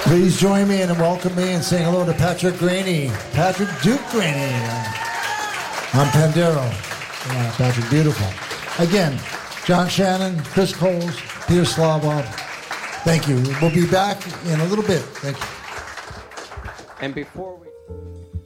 Please join me and welcome me and saying hello to Patrick Graney. Patrick Duke Graney on Pandero. Yeah, Patrick, beautiful. Again, John Shannon, Chris Coles, Peter Slavov. Thank you. We'll be back in a little bit. Thank you. And before we...